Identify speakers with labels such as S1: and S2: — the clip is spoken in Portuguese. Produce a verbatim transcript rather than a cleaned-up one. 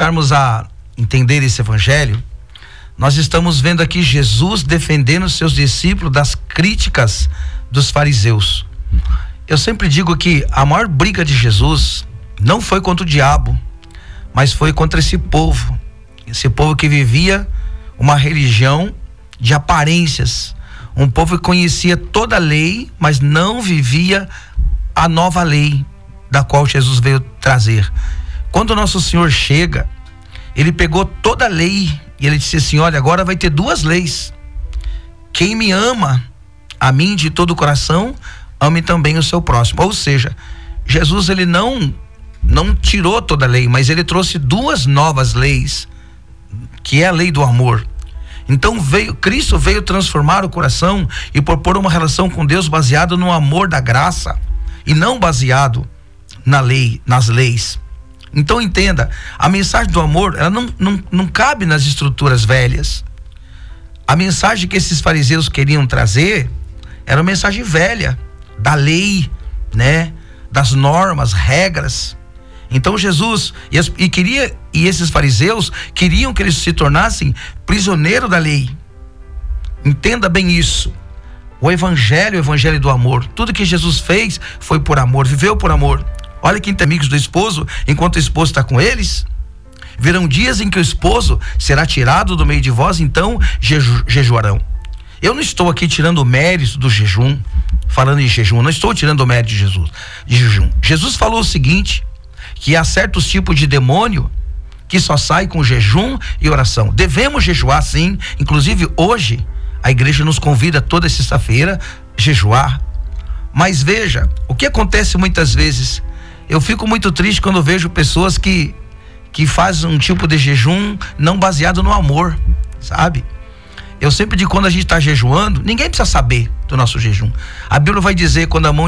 S1: começarmos a entender esse evangelho, nós estamos vendo aqui Jesus defendendo seus discípulos das críticas dos fariseus. Eu sempre digo que a maior briga de Jesus não foi contra o diabo, mas foi contra esse povo, esse povo que vivia uma religião de aparências, um povo que conhecia toda a lei, mas não vivia a nova lei da qual Jesus veio trazer. Quando o nosso Senhor chega, ele pegou toda a lei e ele disse assim: olha, agora vai ter duas leis. Quem me ama a mim de todo o coração, ame também o seu próximo. Ou seja, Jesus ele não não tirou toda a lei, mas ele trouxe duas novas leis, que é a lei do amor. Então veio, Cristo veio transformar o coração e propor uma relação com Deus baseada no amor da graça e não baseado na lei, nas leis. Então entenda, a mensagem do amor, ela não, não, não cabe nas estruturas velhas. A mensagem que esses fariseus queriam trazer era uma mensagem velha, da lei, né? Das normas, regras. Então Jesus e, as, e queria e esses fariseus queriam que eles se tornassem prisioneiros da lei. Entenda bem isso. O evangelho, o evangelho do amor, tudo que Jesus fez foi por amor, viveu por amor. Olha quem tem amigos do esposo, enquanto o esposo está com eles. Virão dias em que o esposo será tirado do meio de vós, então jeju, jejuarão. Eu não estou aqui tirando o mérito do jejum, falando em jejum, não estou tirando o mérito de Jesus, de jejum. Jesus falou o seguinte, que há certos tipos de demônio que só sai com jejum e oração. Devemos jejuar sim, inclusive hoje a igreja nos convida toda sexta-feira a jejuar. Mas veja, o que acontece muitas vezes, eu fico muito triste quando vejo pessoas que que fazem um tipo de jejum não baseado no amor, sabe? Eu sempre digo, quando a gente está jejuando, ninguém precisa saber do nosso jejum. A Bíblia vai dizer, quando a mão